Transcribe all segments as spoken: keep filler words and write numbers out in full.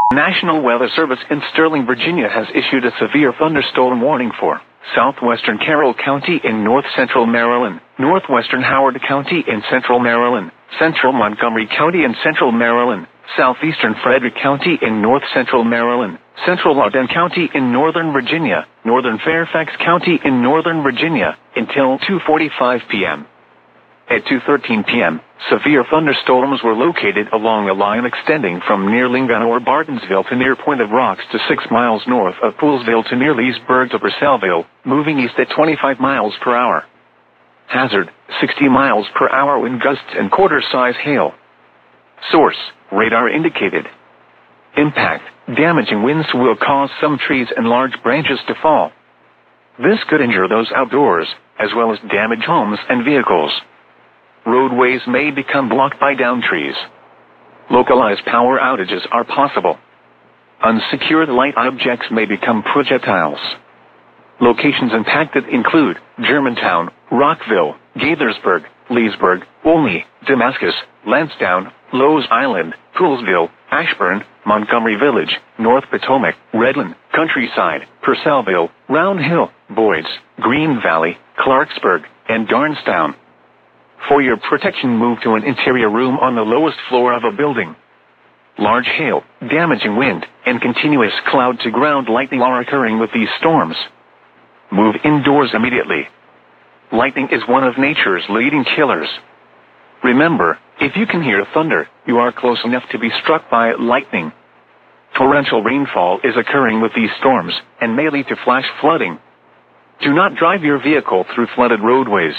National Weather Service in Sterling, Virginia has issued a severe thunderstorm warning for southwestern Carroll County in north-central Maryland, northwestern Howard County in central Maryland, central Montgomery County in central Maryland, southeastern Frederick County in north-central Maryland, central Loudoun County in northern Virginia, northern Fairfax County in northern Virginia, until two forty-five p.m. At two thirteen p.m., severe thunderstorms were located along a line extending from near Lincoln or Bartonsville to near Point of Rocks to six miles north of Poolesville to near Leesburg to Purcellville, moving east at twenty-five miles per hour. Hazard, sixty miles per hour wind gusts and quarter-size hail. Source, radar indicated. Impact, damaging winds will cause some trees and large branches to fall. This could injure those outdoors, as well as damage homes and vehicles. Roadways may become blocked by downed trees. Localized power outages are possible. Unsecured light objects may become projectiles. Locations impacted include Germantown, Rockville, Gaithersburg, Leesburg, Olney, Damascus, Lansdowne, Lowe's Island, Poolesville, Ashburn, Montgomery Village, North Potomac, Redland, Countryside, Purcellville, Round Hill, Boyds, Green Valley, Clarksburg, and Darnestown. For your protection, move to an interior room on the lowest floor of a building. Large hail, damaging wind, and continuous cloud-to-ground lightning are occurring with these storms. Move indoors immediately. Lightning is one of nature's leading killers. Remember, if you can hear thunder, you are close enough to be struck by lightning. Torrential rainfall is occurring with these storms, and may lead to flash flooding. Do not drive your vehicle through flooded roadways.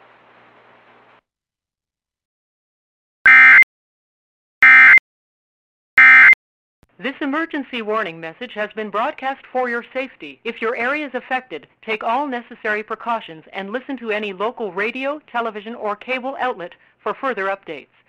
This emergency warning message has been broadcast for your safety. If your area is affected, take all necessary precautions and listen to any local radio, television, or cable outlet for further updates.